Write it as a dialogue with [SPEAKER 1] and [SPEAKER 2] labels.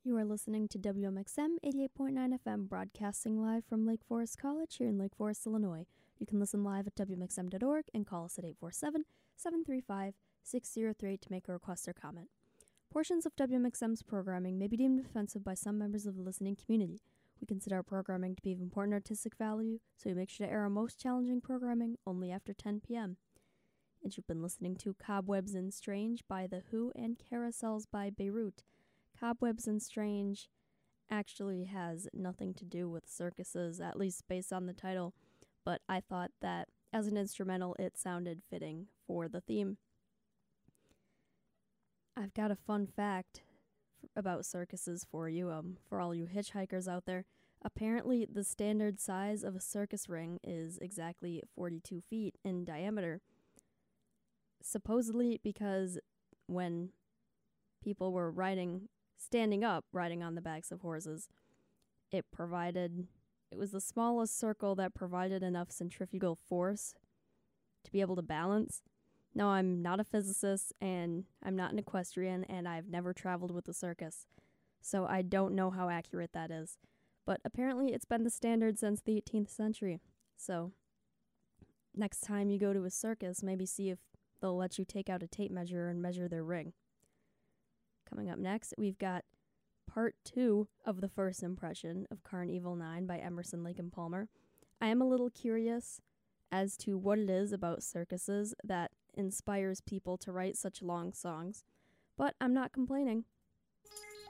[SPEAKER 1] You are listening to WMXM 88.9 FM, broadcasting live from Lake Forest College here in Lake Forest, Illinois. You can listen live at WMXM.org and call us at 847-735-603 to make a request or comment. Portions of WMXM's programming may be deemed offensive by some members of the listening community. We consider our programming to be of important artistic value, so we make sure to air our most challenging programming only after 10 p.m. And you've been listening to Cobwebs and Strange by The Who and Carousels by Beirut. Cobwebs and Strange actually has nothing to do with circuses, at least based on the title, but I thought that as an instrumental it sounded fitting for the theme. I've got a fun fact about circuses for you, for all you hitchhikers out there. Apparently the standard size of a circus ring is exactly 42 feet in diameter. Supposedly because when people were standing up, riding on the backs of horses, it was the smallest circle that provided enough centrifugal force to be able to balance. Now, I'm not a physicist, and I'm not an equestrian, and I've never traveled with a circus, so I don't know how accurate that is. But apparently it's been the standard since the 18th century. So next time you go to a circus, maybe see if they'll let you take out a tape measure and measure their ring. Coming up next, we've got part 2 of the first impression of Carnival 9 by Emerson, Lake and Palmer. I am a little curious as to what it is about circuses that inspires people to write such long songs, but I'm not complaining.